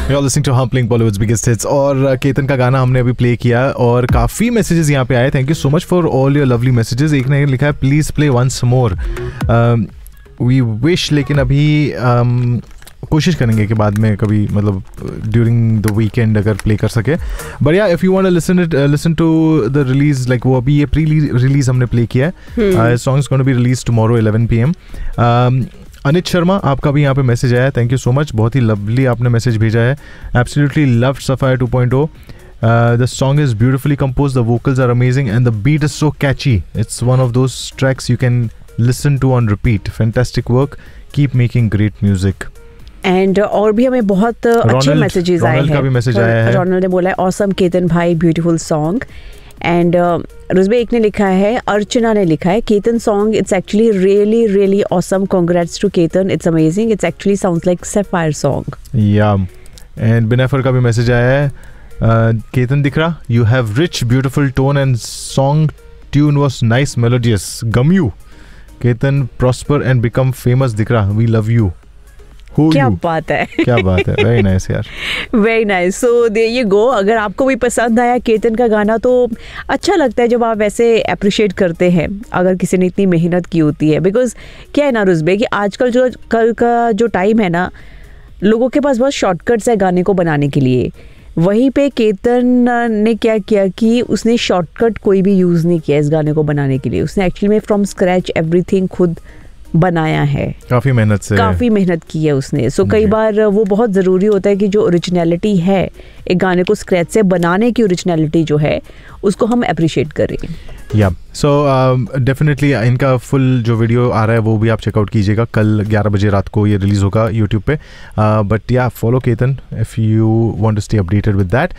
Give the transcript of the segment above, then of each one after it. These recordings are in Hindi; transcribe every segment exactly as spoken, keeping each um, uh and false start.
You're listening to Humpling Bollywood's biggest hits और केतन का गाना हमने अभी प्ले किया और काफ़ी मैसेजेस यहाँ पे आए. Thank you so much for all your lovely messages. एक ने लिखा है please play once more. We wish, लेकिन अभी um, कोशिश करेंगे कि बाद में कभी मतलब ड्यूरिंग द वीकेंड अगर प्ले कर सके. बट या if you want to listen it listen to the release, like वो अभी ये प्री रिलीज हमने प्ले किया है. Song is going to be release tomorrow eleven P M. Anit Sharma, आपका भी यहाँ पे मैसेज आया. थैंक यू सो मच, बहुत ही लवली आपने मैसेज भेजा है. Absolutely loved sapphire two point O. The song is beautifully compose, the vocals are amazing and the beat is so Kainchi. It's one of those tracks you can listen to on repeat. Fantastic work, keep making great music. And और भी हमें बहुत अच्छे मैसेजेस आए हैं. का भी मैसेज आया है. रोनल्ड ने बोला है ऑसम केतन भाई, ब्यूटीफुल सॉन्ग. एंड रुजबे एक ने लिखा है, अर्चना ने लिखा है, Ketan song it's actually really really awesome, congrats to Ketan, it's amazing, it's actually sounds like sapphire song. या एंड बिनेफर का भी मैसेज आया है. केतन दिख रहा, you have rich beautiful tone and song tune was nice melodious, gum you. Ketan prosper and become famous दिख रहा, वी लव यू. Who क्या you? बात है. क्या बात है. वेरी नाइस यार. Very nice. So there you go. अगर आपको भी पसंद आया केतन का गाना तो अच्छा लगता है जब आप वैसे अप्रिशिएट करते हैं अगर किसी ने इतनी मेहनत की होती है. बिकॉज क्या है ना रुजबे कि आजकल जो कल का जो टाइम है ना, लोगों के पास बहुत शॉर्टकट्स है गाने को बनाने के लिए. वहीं पे केतन ने क्या किया कि उसने शॉर्टकट कोई भी यूज़ नहीं किया इस गाने को बनाने के लिए. उसने एक्चुअली में फ्रॉम स्क्रैच एवरीथिंग खुद बनाया है. काफी मेहनत से काफी मेहनत की है उसने. सो so, कई बार वो बहुत ज़रूरी होता है कि जो ओरिजिनलिटी है एक गाने को स्क्रैच से बनाने की, ओरिजिनलिटी जो है उसको हम अप्रिशिएट करें. या सो डेफिनेटली इनका फुल जो वीडियो आ रहा है वो भी आप चेकआउट कीजिएगा. कल ग्यारह बजे रात को ये रिलीज होगा यूट्यूब पे. बट या follow Ketan if you want to stay updated with that.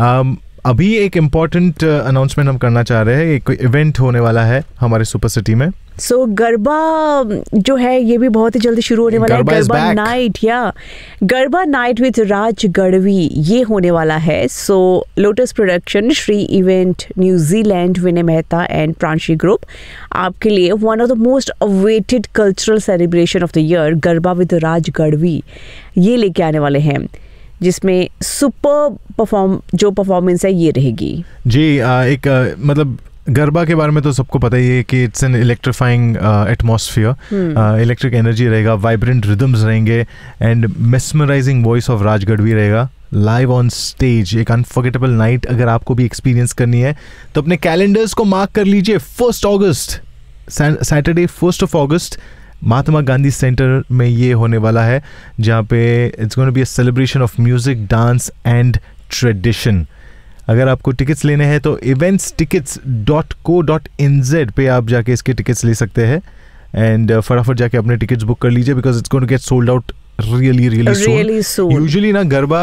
अभी एक इम्पॉर्टेंट अनाउंसमेंट हम करना चाह रहे हैं. एक इवेंट होने वाला है हमारे सुपर सिटी में. सो so, गरबा जो है ये भी बहुत ही जल्दी शुरू होने वाला है. गरबा नाइट, या गरबा नाइट विथ राज गढ़वी, ये होने वाला है. सो lotus production, Shri event New Zealand, Vinay Mehta and Pranshi group आपके लिए one of the most awaited cultural celebration of the year, garba with राज गढ़वी, ये लेके आने वाले हैं, जिसमें सुपर परफॉर्म जो परफॉर्मेंस है ये रहेगी. जी आ, एक आ, मतलब गरबा के बारे में तो सबको पता ही है कि it's an electrifying atmosphere. Electric energy रहेगा, वाइब्रेंट रिदम्स रहेंगे एंड मेस्मराइजिंग वॉइस ऑफ राज गढ़वी रहेगा लाइव ऑन स्टेज. एक अनफॉरगेटेबल नाइट अगर आपको भी एक्सपीरियंस करनी है तो अपने कैलेंडर्स को मार्क कर लीजिए. First August, Saturday first of August, Mahatma Gandhi centre में ये होने वाला है, जहाँ पे it's going to be a celebration of music, dance and tradition. अगर आपको टिकट्स लेने हैं तो events tickets dot co dot in Z पे आप जाके इसके टिकट्स ले सकते हैं. एंड फटाफट जाके अपने टिकट्स बुक कर लीजिए because it's going to get sold out really really soon. Usually ना गरबा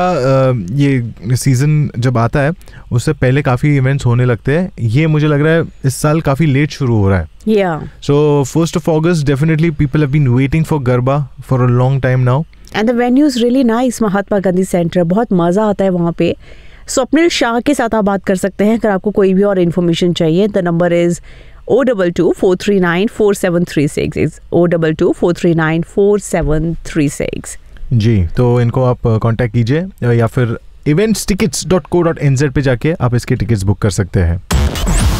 ये सीजन जब आता है उससे पहले काफ़ी इवेंट्स होने लगते हैं. ये मुझे लग रहा है इस साल काफ़ी लेट शुरू हो रहा है. Yeah. So first of August, definitely people have been waiting for Garba for a long time now. And the venue is really nice, Mahatma Gandhi centre. बहुत मज़ा आता है वहाँ पे. स्वप्निल शाह के साथ आप बात कर सकते हैं अगर आपको कोई भी और इन्फॉर्मेशन चाहिए. The number is O double two four three nine four seven three six is O double two four three nine four seven three six. जी, तो इनको आप कांटेक्ट कीजिए या फिर events tickets dot co dot in Z पे जाके आप इसके टिकट्स बुक कर सकते हैं.